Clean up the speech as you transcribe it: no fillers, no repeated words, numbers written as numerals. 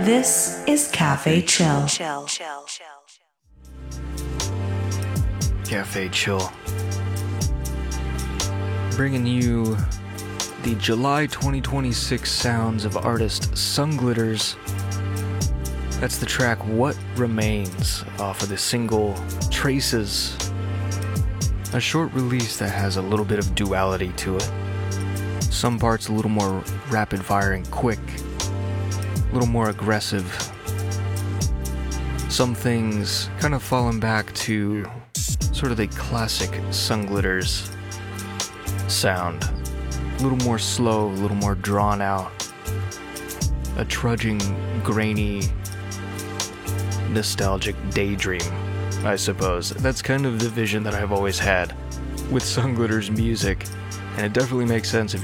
This is Cafe Chill. Cafe Chill. Bringing you the July 2026 sounds of artist Sunglitters. That's the track What Remains off of the single Traces. A short release that has a little bit of duality to it. Some parts a little more rapid fire and quick, a little more aggressive. Some things kind of falling back to sort of the classic Sunglitters sound. A little more slow, a little more drawn out. A trudging, grainy, nostalgic daydream, I suppose. That's kind of the vision that I've always had with Sunglitters music, and it definitely makes sense if